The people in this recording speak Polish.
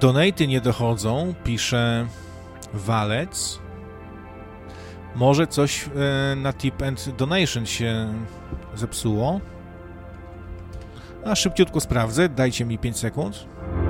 donaty nie dochodzą, pisze Walec. Może coś na tip and donation się zepsuło. A szybciutko sprawdzę, dajcie mi 5 sekund.